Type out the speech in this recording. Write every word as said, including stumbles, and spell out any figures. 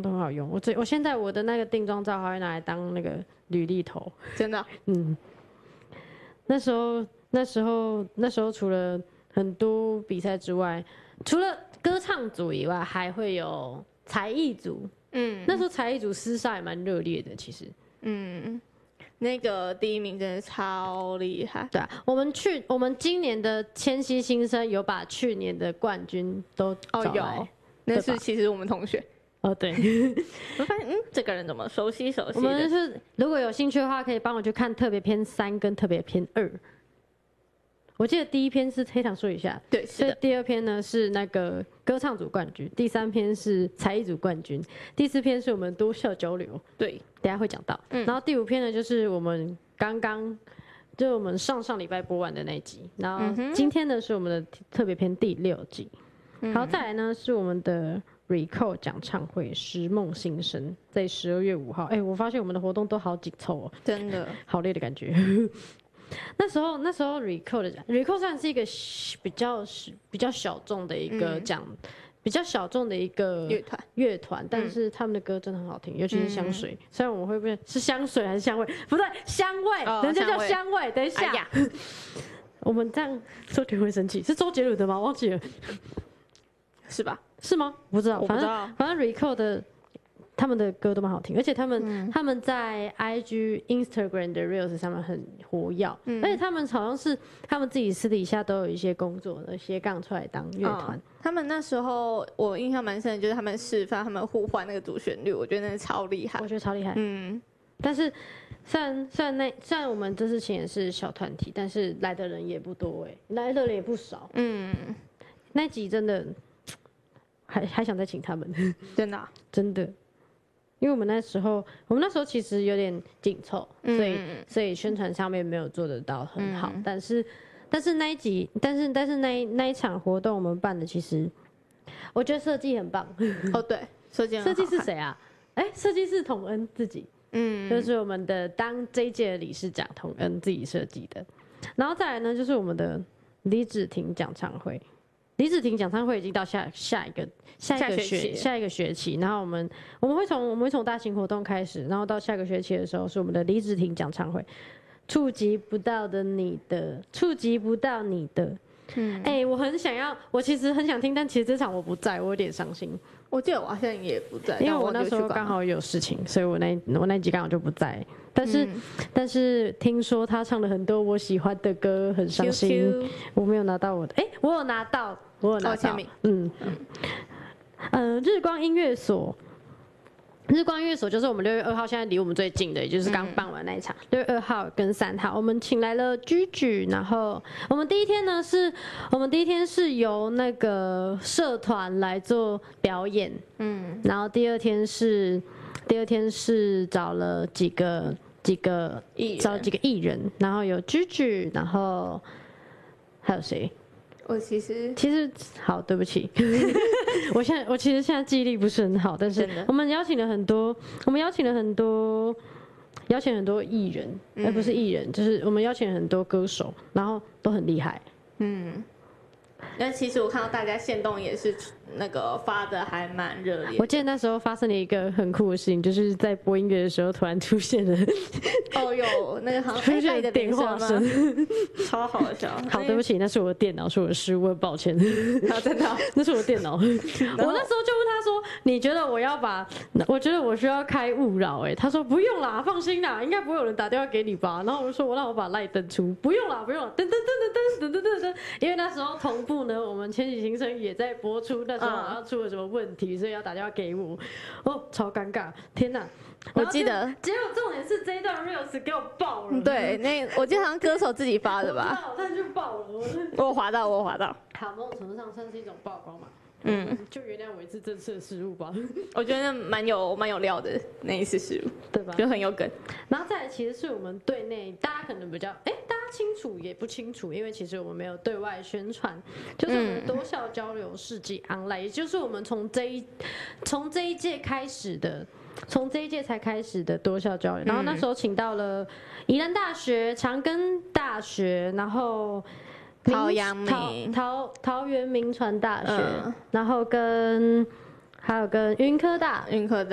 都很好用。我最我现在我的那个定妆照还会拿来当那个履历头， 真的。 嗯，那时候那时候那时候除了很多比赛之外，除了歌唱组以外，还会有才艺组。嗯，那时候才艺组厮杀也蛮热烈的，其实。 嗯，那个第一名真的超厉害。 对啊，我们去我们今年的千禧新生有把去年的冠军都找来。 哦，有，那是其实我们同学。 哦，对， 我发现，嗯，这个人怎么熟悉熟悉的？ 我们是如果有兴趣的话，可以帮我去看特别篇三跟特别篇二。我记得第一篇是黑糖说一下， 对，是的。 第二篇呢是那个歌唱组冠军，第三篇是才艺组冠军，第四篇是我们多校交流， 对， 等一下会讲到。嗯，然后第五篇呢就是我们刚刚，就是我们上上礼拜播完的那一集，然后今天呢是我们的特别篇第六集，然后再来呢是我们的 Recall 讲唱会《时梦新生》在十二月五号。哎，我发现我们的活动都好紧凑哦， 真的好累的感觉。那时候，那时候 Recall 的 Recall 算是一个比较比较小众的一个讲、嗯，比较小众的一个乐团乐团，但是他们的歌真的很好听，尤其是香水。嗯、虽然我们会不会是香水还是香味？不对，香味，哦、人家叫香味。等一下，哎、我们这样说你会生气，是周杰伦的吗？忘记了， 是吧？ 是吗？不知道， 我不知道反正反正 Recall 的。他们的歌都蛮好听，而且他们、嗯、他们在 I G、Instagram 的 Reels 上面很活跃、嗯，而且他们好像是他们自己私底下都有一些工作的斜杠出来当乐团、哦。 他们那时候我印象蛮深的，就是他们示范他们互换那个主旋律，我觉得那是超厉害。 我觉得超厉害。嗯，但是虽然虽然那虽然我们这次请也是小团体，但是来的人也不多哎、欸，来的人也不少。嗯，那集真的还还想再请他们， 真的、啊、 真的。因为我们那时候，我们那时候其实有点紧凑，所以、嗯、所以宣传上面没有做得到很好。嗯、但是，但是那一集，但是但是那一那一场活动我们办的，其实我觉得设计很棒。 哦，对，设计设计是谁啊？哎，设计是童恩自己，嗯，就是我们的当这一届的理事长童恩自己设计的。然后再来呢，就是我们的李芷婷讲唱会。李芷婷讲唱会已经到下下一个下一个学下一个学期，然后我们我们会从我们会从大型活动开始，然后到下个学期的时候是我们的李芷婷讲唱会，触及不到的你的，触及不到你的，嗯，哎、欸，我很想要，我其实很想听，但其实这场我不在，我有点伤心。 我记得我好像也不在， 因为我那时候刚好有事情，所以我那我那集刚好就不在。但是、嗯、但是听说他唱了很多我喜欢的歌，很伤心。Q Q 我没有拿到我的，哎、欸，我有拿到，我有拿到。哦、嗯嗯、呃，日光音乐所。日光音乐所就是我们六月二号，现在离我们最近的，也就是刚办完那一场。六、嗯、月二号跟三号，我们请来了居居，然后我们第一天呢是，我们第一天是由那个社团来做表演，嗯，然后第二天是，第二天是找了几个几个找几个艺人，然后有居居，然后还有谁？ 我其实其实好，对不起，我现在我其实现在记忆力不是很好，但是我们邀请了很多，我们邀请了很多，邀请很多艺人，而、嗯、不是艺人，就是我们邀请了很多歌手，然后都很厉害。嗯， 但其实我看到大家限动也是那个发的还蛮热烈。 我记得那时候发生了一个很酷的事情，就是在播音乐的时候突然出现了， 哦有那个好像出现的电话声， 超好笑。 好，对不起，那是我的电脑，是我的失误，抱歉。 好，真的， 那是我的电脑。我那时候就问他说：“你觉得我要把？我觉得我需要开勿扰。”哎，他说：“不用啦，放心啦，应该不会有人打电话给你吧？”然后我就说：“我让我把赖登出，不用啦，不用啦，噔噔噔噔噔噔噔噔。”因为那时候同步呢，我们千禧新生也在播出，那时候好像出了什么问题，所以要打电话给我。哦，超尴尬！天哪！ 我记得， 结果重点是这一段 reels 给我爆了。 对，那我记得好像歌手自己发的吧？ 我知道，但就爆了。 我有滑到，我有滑到。 好，某种程度上算是一种曝光嘛。嗯，就原谅我一次这次的失误吧。 我觉得蛮有蛮有料的那一次失误， 对吧？ 就很有梗。 然后再来，其实是我们队内大家可能比较哎，大家清楚也不清楚，因为其实我们没有对外宣传，就是我们多校交流世纪 online，、嗯、也就是我们从这一从这一届开始的。从这一届才开始的多校交流，然后那时候请到了宜兰大学、长庚大学，然后桃阳明、 桃桃园铭传大学、嗯，然后跟还有跟云科大、 云科大。